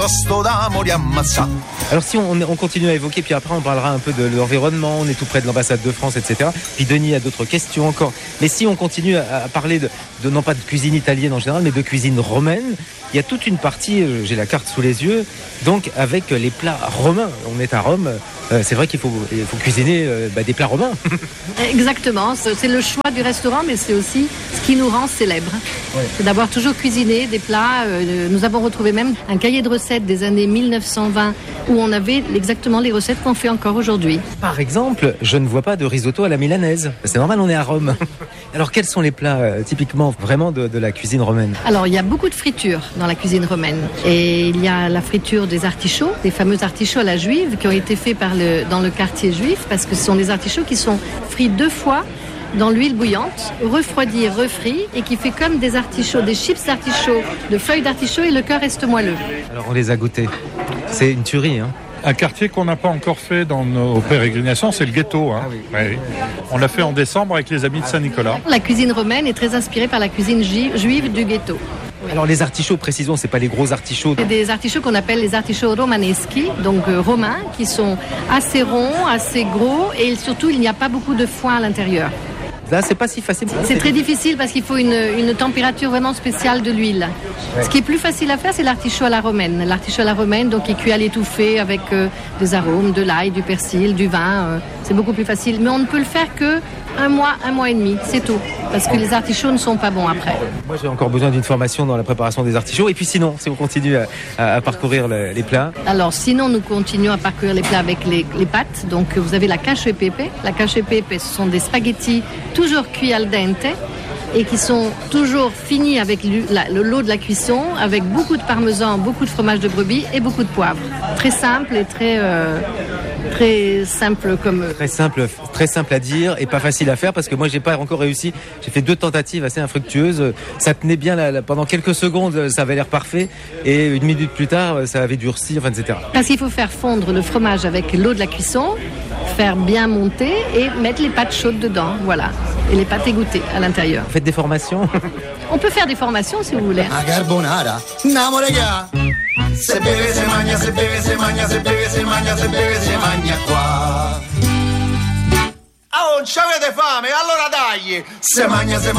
Alors si on continue à évoquer, puis après on parlera un peu de l'environnement, on est tout près de l'ambassade de France, etc. Puis Denis a d'autres questions encore. Mais si on continue à parler de non pas de cuisine italienne en général, mais de cuisine romaine, il y a toute une partie, j'ai la carte sous les yeux, donc avec les plats romains. On est à Rome, c'est vrai qu'il faut cuisiner des plats romains. Exactement, c'est le choix du restaurant, mais c'est aussi ce qui nous rend célèbres. Ouais. C'est d'avoir toujours cuisiné des plats. Nous avons retrouvé même un cahier de recettes des années 1920 où on avait exactement les recettes qu'on fait encore aujourd'hui. Par exemple, je ne vois pas de risotto à la milanaise. C'est normal, on est à Rome. Alors quels sont les plats typiquement vraiment de la cuisine romaine? Alors il y a beaucoup de fritures dans la cuisine romaine. Et il y a la friture des artichauts, des fameux artichauts à la juive qui ont été faits dans le quartier juif parce que ce sont des artichauts qui sont frits 2 fois dans l'huile bouillante, refroidis et refrits, et qui fait comme des artichauts, des chips d'artichauts, de feuilles d'artichaut, et le cœur reste moelleux. Alors on les a goûtés. C'est une tuerie, hein. Un quartier qu'on n'a pas encore fait dans nos pérégrinations, c'est le ghetto. Hein. Ah oui. Oui. On l'a fait en décembre avec les amis de Saint-Nicolas. La cuisine romaine est très inspirée par la cuisine juive du ghetto. Oui. Alors les artichauts, précisons, c'est pas les gros artichauts. C'est des artichauts qu'on appelle les artichauts romaneschi, donc romains, qui sont assez ronds, assez gros, et surtout il n'y a pas beaucoup de foin à l'intérieur. Là, c'est pas si facile. C'est très difficile parce qu'il faut une température vraiment spéciale de l'huile. Ouais. Ce qui est plus facile à faire, c'est l'artichaut à la romaine. L'artichaut à la romaine, donc il cuit à l'étouffée avec des arômes, de l'ail, du persil, du vin. C'est beaucoup plus facile. Mais on ne peut le faire que un mois et demi, c'est tout. Parce que les artichauts ne sont pas bons après. Moi, j'ai encore besoin d'une formation dans la préparation des artichauts. Et puis sinon, si on continue à parcourir les plats. Alors sinon, nous continuons à parcourir les plats avec les pâtes. Donc vous avez la cacio e pepe. La cacio e pepe, ce sont des spaghettis toujours cuits al dente et qui sont toujours finis avec l'eau de la cuisson, avec beaucoup de parmesan, beaucoup de fromage de brebis et beaucoup de poivre. Très simple et très simple comme... Très simple à dire et pas facile à faire parce que moi j'ai pas encore réussi. J'ai fait 2 tentatives assez infructueuses. Ça tenait bien pendant quelques secondes, ça avait l'air parfait et 1 minute plus tard, ça avait durci, etc. Parce qu'il faut faire fondre le fromage avec l'eau de la cuisson, faire bien monter et mettre les pâtes chaudes dedans, voilà. Et les pâtes égouttées à l'intérieur. Faites des formations? On peut faire des formations si vous voulez. A carbonara. No, raga. Se beve, se magna, se beve, se magna, se beve, se magna, se beve, se magna qua. Oh, non c'avete fame? Allora dai! Se magna, se magna.